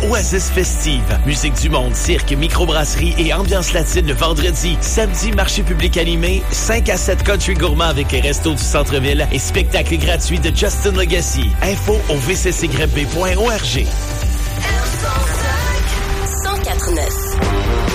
Oasis Festive. Musique du monde, cirque, microbrasserie et ambiance latine le vendredi. Samedi, marché public animé, 5 à 7 country gourmands avec les restos du centre-ville et spectacle gratuit de Justin Legacy. Info au vccgrb.org. 104.9